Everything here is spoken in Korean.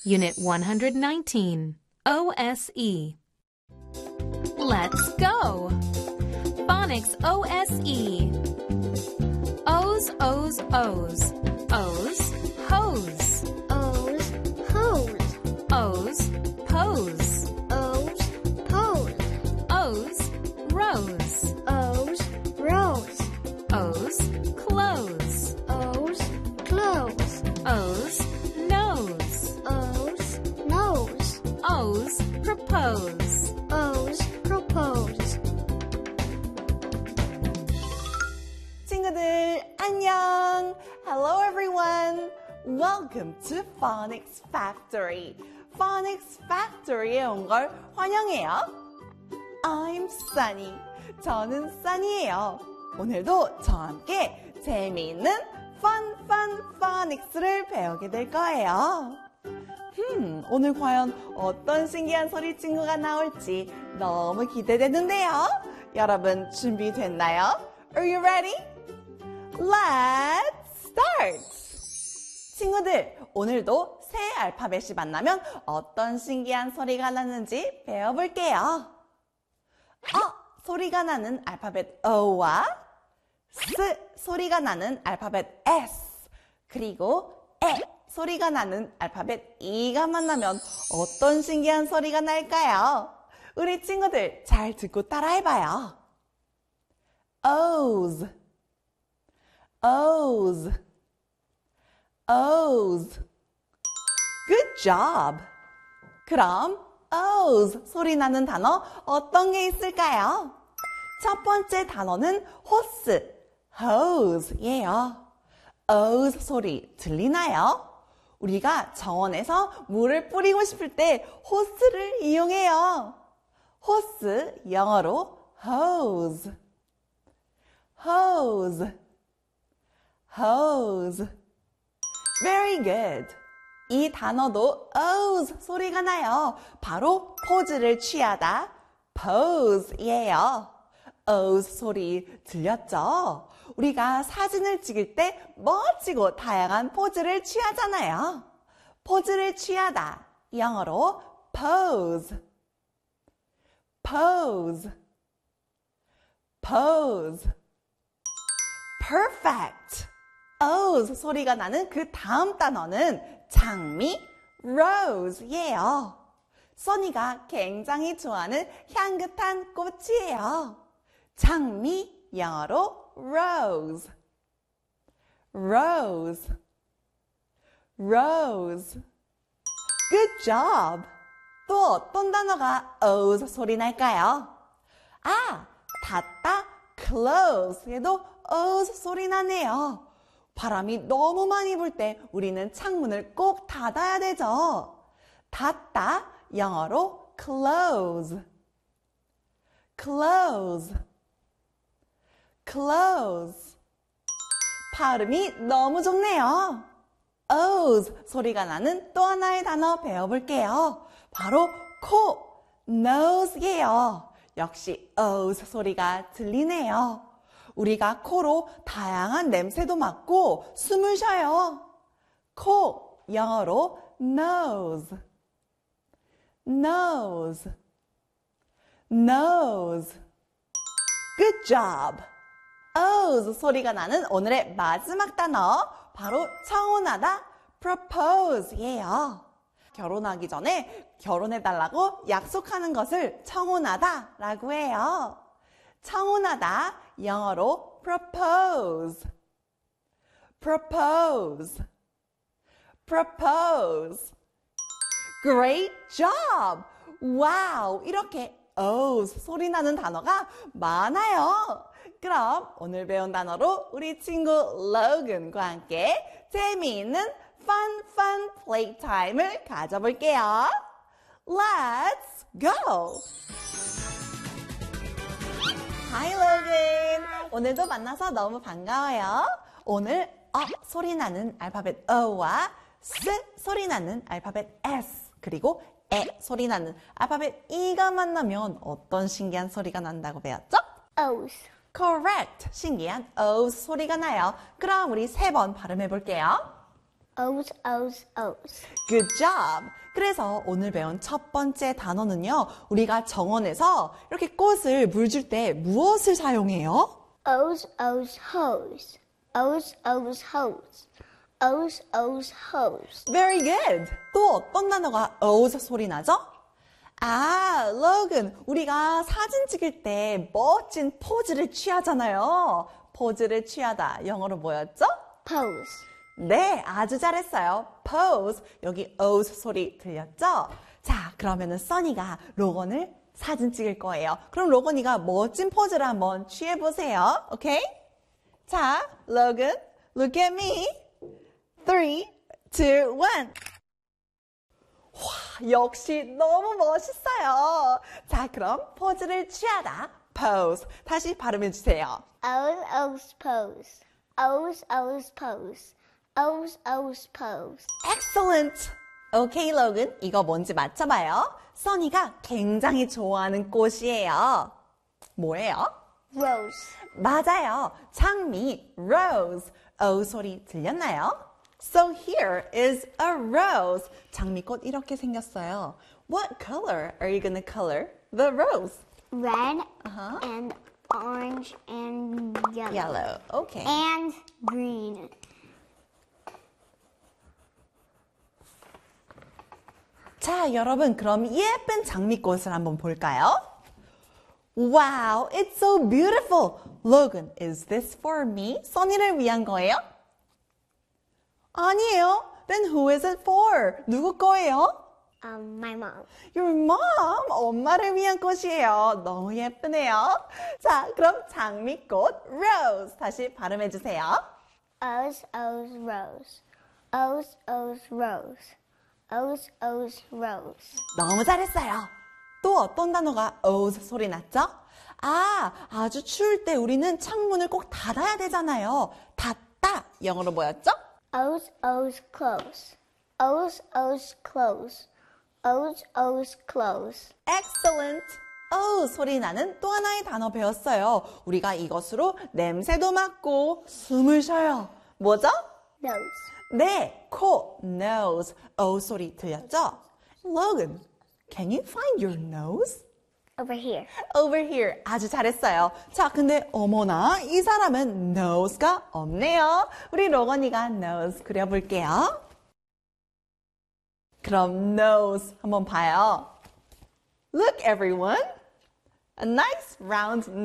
Unit 119, OSE. Let's go! Phonics OSE. O's, O's, O's. O's, hose. O's, hose. O's, pose. O's, pose. O's, rose. O's, rose. O's, clothes. O's, clothes. O's, nose. O's, nose. O's, propose. O's, propose. 친구들 안녕. Hello everyone. Welcome to Phonics Factory. Phonics Factory에 온 걸 환영해요. I'm Sunny. 저는 Sunny예요. 오늘도 저와 함께 재미있는 Fun Phonics를 배우게 될 거예요. 오늘 과연 어떤 신기한 소리 친구가 나올지 너무 기대되는데요. 여러분 준비됐나요? Are you ready? Let's start! 친구들, 오늘도 새 알파벳이 만나면 어떤 신기한 소리가 나는지 배워볼게요. 소리가 나는 알파벳 O와 S 소리가 나는 알파벳 S 그리고 에 소리가 나는 알파벳 E가 만나면 어떤 신기한 소리가 날까요? 우리 친구들 잘 듣고 따라해봐요. O's, O's, O's. Good job! 그럼 O's 소리 나는 단어 어떤 게 있을까요? 첫 번째 단어는 호스, hose예요. O's 소리 들리나요? 우리가 정원에서 물을 뿌리고 싶을 때 호스를 이용해요. 호스, 영어로 hose, hose, hose. Very good. 이 단어도 O's 소리가 나요. 바로 포즈를 취하다, pose예요. O's 소리 들렸죠? 우리가 사진을 찍을 때 멋지고 다양한 포즈를 취하잖아요. 포즈를 취하다, 영어로 pose, pose, pose. Perfect! O's 소리가 나는 그 다음 단어는 장미, rose예요. 써니가 굉장히 좋아하는 향긋한 꽃이에요. 장미, 영어로 rose, rose, rose. Good job! 또 어떤 단어가 O's 소리 날까요? 닫다, close에도 O's 소리 나네요. 바람이 너무 많이 불 때 우리는 창문을 꼭 닫아야 되죠. 닫다, 영어로 close, close, close. 발음이 너무 좋네요. O's 소리가 나는 또 하나의 단어 배워볼게요. 바로 코, nose예요. 역시 O's 소리가 들리네요. 우리가 코로 다양한 냄새도 맡고 숨을 쉬어요. 코, 영어로 nose, nose, nose. Good job! O's 소리가 나는 오늘의 마지막 단어, 바로 청혼하다, propose예요. 결혼하기 전에 결혼해달라고 약속하는 것을 청혼하다 라고 해요. 청혼하다, 영어로 propose, propose, propose. Great job! 와우! 이렇게 O's 소리 나는 단어가 많아요. 그럼 오늘 배운 단어로 우리 친구 로건과 함께 재미있는 fun playtime을 가져볼게요. Let's go! Hi, Logan! 오늘도 만나서 너무 반가워요. 오늘 소리 나는 알파벳 O와 S 소리 나는 알파벳 S 그리고 에 소리 나는 알파벳 E가 만나면 어떤 신기한 소리가 난다고 배웠죠? O's. Correct! 신기한 O's 소리가 나요. 그럼 우리 3번 발음해 볼게요. O's, O's, O's. Good job. 그래서 오늘 배운 첫 번째 단어는요. 우리가 정원에서 이렇게 꽃을 물 줄 때 무엇을 사용해요? O's, O's, hose. O's, O's, hose. O's, O's, hose. Very good. 또 어떤 단어가 O's 소리 나죠? 아, 로건. 우리가 사진 찍을 때 멋진 포즈를 취하잖아요. 포즈를 취하다. 영어로 뭐였죠? Pose. 네, 아주 잘했어요. Pose. 여기 O's 소리 들렸죠? 자, 그러면은 써니가 로건을 사진 찍을 거예요. 그럼 로건이가 멋진 포즈를 한번 취해보세요. 오케이? 자, 로건, look at me. 3, 2, 1. 와, 역시 너무 멋있어요. 자, 그럼 포즈를 취하다. Pose. 다시 발음해주세요. O's, O's, pose. O's, O's, pose. O's, O's, pose. Excellent. 오케이, 로건. 이거 뭔지 맞춰봐요. 써니가 굉장히 좋아하는 꽃이에요. 뭐예요? Rose. 맞아요. 장미, rose. O 소리 들렸나요? So here is a rose. 장미꽃 이렇게 생겼어요. What color are you gonna color the rose? Red and orange and yellow. Yellow. Okay. And green. 자, 여러분, 그럼 예쁜 장미꽃을 한번 볼까요? Wow, it's so beautiful. Logan, is this for me? 써니를 위한 거예요? 아니에요. Then who is it for? 누구 거예요? My mom. Your mom, 엄마를 위한 꽃이에요. 너무 예쁘네요. 자, 그럼 장미꽃, rose. 다시 발음해주세요. O's, O's, rose. O's, O's, rose. O's, O's, rose. 너무 잘했어요. 또 어떤 단어가 O's 소리 났죠? 아, 아주 추울 때 우리는 창문을 꼭 닫아야 되잖아요. 닫다. 영어로 뭐였죠? O's, O's, close. O's, O's, close. O's, O's, close. Excellent. O 소리 나는 또 하나의 단어 배웠어요. 우리가 이것으로 냄새도 맡고 숨을 쉬어요. 뭐죠? Nose. 네, 코, nose. O 소리 들렸죠? Logan, can you find your nose? Over here. Over here. 아주 잘했어요. 자, 근데 어머나, 이 사람은 nose가 없네요. 우리 로건이가 nose 그려볼게요. 그럼 nose 한번 봐요. Look, everyone. A nice round nose.